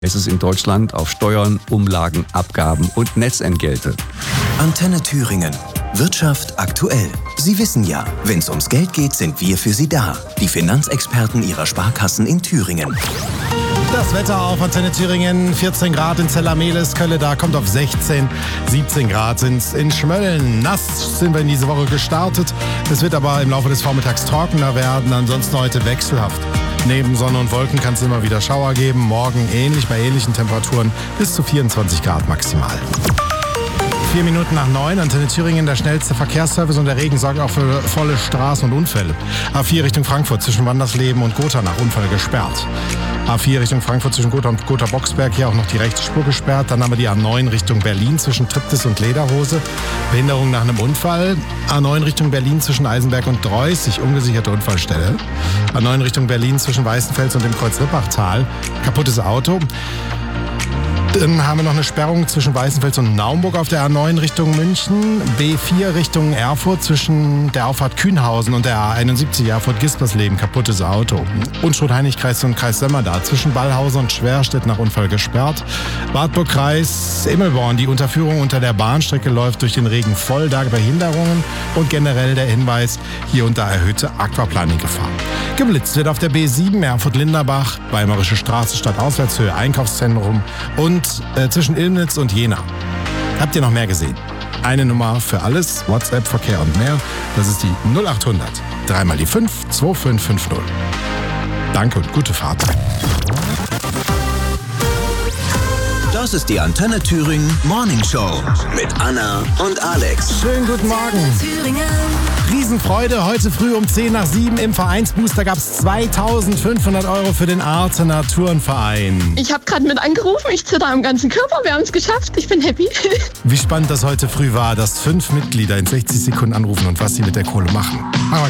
Es ist in Deutschland auf Steuern, Umlagen, Abgaben und Netzentgelte. Antenne Thüringen. Wirtschaft aktuell. Sie wissen ja, wenn es ums Geld geht, sind wir für Sie da. Die Finanzexperten Ihrer Sparkassen in Thüringen. Das Wetter auf Antenne Thüringen, 14 Grad in Zella-Mehlis, Kölle, da kommt auf 16, 17 Grad sind's in Schmölln. Nass sind wir in diese Woche gestartet. Es wird aber im Laufe des Vormittags trockener werden, ansonsten heute wechselhaft. Neben Sonne und Wolken kann es immer wieder Schauer geben. Morgen ähnlich bei ähnlichen Temperaturen bis zu 24 Grad maximal. 4 Minuten nach 9, Antenne Thüringen, der schnellste Verkehrsservice, und der Regen sorgt auch für volle Straßen und Unfälle. A4 Richtung Frankfurt zwischen Wandersleben und Gotha nach Unfall gesperrt. A4 Richtung Frankfurt zwischen Gotha und Gotha-Boxberg, hier auch noch die rechte Spur gesperrt. Dann haben wir die A9 Richtung Berlin zwischen Triptis und Lederhose. Behinderung nach einem Unfall. A9 Richtung Berlin zwischen Eisenberg und Dreuß, ungesicherte Unfallstelle. A9 Richtung Berlin zwischen Weißenfels und dem Kreuz Rippachtal. Kaputtes Auto. Dann haben wir noch eine Sperrung zwischen Weißenfels und Naumburg auf der A9 Richtung München. B4 Richtung Erfurt zwischen der Auffahrt Kühnhausen und der A71 Erfurt-Gispersleben. Kaputtes Auto. Unstrut-Heinig-Kreis und Kreis Sömmerda zwischen Ballhausen und Schwerstedt nach Unfall gesperrt. Wartburg-Kreis Immelborn. Die Unterführung unter der Bahnstrecke läuft durch den Regen voll. Da Behinderungen und generell der Hinweis, hier unter erhöhte Aquaplaning-Gefahr. Geblitzt wird auf der B7 Erfurt-Linderbach, Weimarische Straße Stadt Auswärtshöhe Einkaufszentrum und zwischen Illnitz und Jena. Habt ihr noch mehr gesehen? Eine Nummer für alles, WhatsApp, Verkehr und mehr. Das ist die 0800 3 mal die 5 2550. Danke und gute Fahrt. Das ist die Antenne Thüringen Morning Show mit Anna und Alex. Schönen guten Morgen. Riesenfreude, heute früh um 10 nach 7 im Vereinsbooster gab es 2.500 € für den Artener Turnverein. Ich habe gerade mit angerufen, ich zitter am ganzen Körper, wir haben es geschafft, ich bin happy. Wie spannend das heute früh war, dass 5 Mitglieder in 60 Sekunden anrufen und was sie mit der Kohle machen.